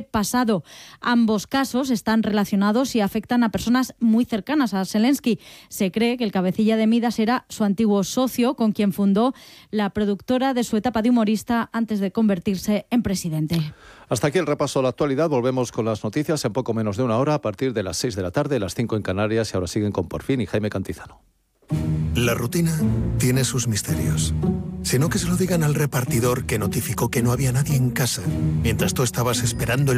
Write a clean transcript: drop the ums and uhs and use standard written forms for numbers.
pasado. Ambos casos están relacionados y afectan a personas muy cercanas a Zelensky. Se cree que el cabecilla de Midas era su antiguo socio, con quien fundó la productora de su etapa de humorista antes de convertirse en presidente. Hasta aquí el repaso a la actualidad. Volvemos con las noticias en poco menos de una hora, a partir de las 6 de la tarde, las 5 en Canarias, y ahora siguen con Por Fin y Jaime Cantizano. La rutina tiene sus misterios. Si no, que se lo digan al repartidor que notificó que no había nadie en casa mientras tú estabas esperando el